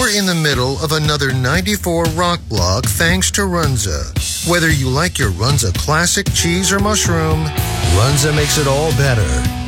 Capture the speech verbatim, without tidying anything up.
You're in the middle of another ninety-four rock block thanks to Runza. Whether you like your Runza classic cheese or mushroom, Runza makes it all better.